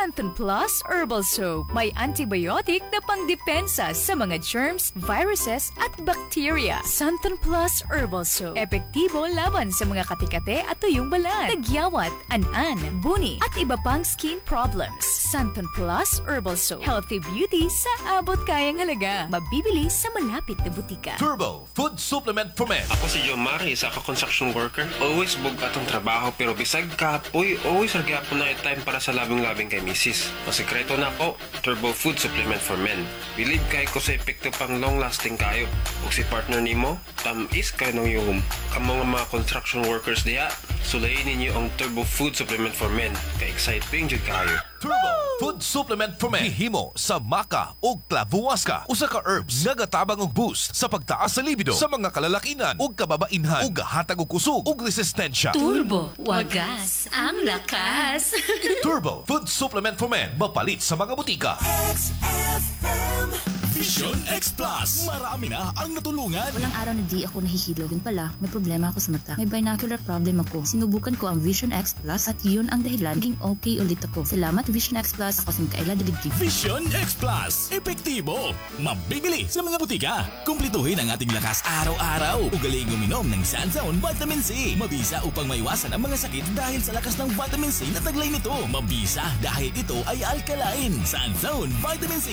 Santon Plus Herbal Soap. May antibiotic na pangdepensa sa mga germs, viruses at bacteria. Santon Plus Herbal Soap. Epektibo laban sa mga katikate at tuyong balat, tagyawat, an-an, buni at iba pang skin problems. Santon Plus Herbal Soap. Healthy beauty sa abot kayang halaga. Mabibili sa malapit na butika. Turbo Food Supplement for Men. Ako si Jomar, isa ka construction worker. Always bugat ang trabaho pero bisag kapoy, always ragyapon na time para sa labing-labing kay misis. Masikreto na ako, Turbo Food Supplement for Men. Believe kay ko sa epekto pang long-lasting kayo. Ug si partner nimo, tamis kayo ng yuhom. Kamo nga mga construction workers diha, sulayin ninyo ang Turbo Food Supplement for Men. Ka-exciting jud kayo. Turbo Food Supplement for Men. Hihimo sa maca o clavuasca. Usa ka herbs nga gatabang og boost sa pagtaas sa libido sa mga kalalakinan ug kababainhan ug gahatag og kusog ug resistensya. Turbo, wagas ang lakas. Turbo Food Supplement for Men. Mapalit sa mga butika. Vision X Plus. Marami na ang natulungan. Walang araw na di ako nahihilo. Yun pala, may problema ako sa mata. May binocular problem ako. Sinubukan ko ang Vision X Plus at yun ang dahilan naging okay ulit ako. Salamat Vision X Plus. Ako si Mikaela Daligdig. Vision X Plus. Epektibo. Mabibili sa mga butika. Kumplituhin ang ating lakas araw-araw. Ugaling uminom ng Sanzone Vitamin C. Mabisa upang maiwasan ang mga sakit dahil sa lakas ng vitamin C na taglay nito. Mabisa dahil ito ay alkaline. Sanzone Vitamin C.